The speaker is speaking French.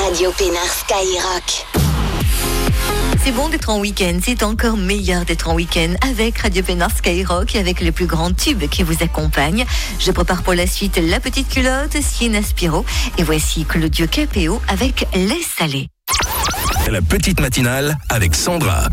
Radio Pénard Skyrock. C'est bon d'être en week-end, c'est encore meilleur d'être en week-end avec Radio Pénard Skyrock et avec les plus grands tubes qui vous accompagnent. Je prépare pour la suite La Petite Culotte, Sienna Spiro et voici Claudio Capéo avec Les Salés. La petite matinale avec Sandra.